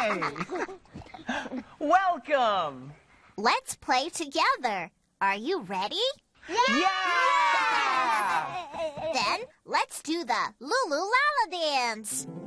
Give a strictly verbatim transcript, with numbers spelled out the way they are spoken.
Hi! Welcome! Let's play together. Are you ready? Yeah! Then let's do the Lulu Lala dance.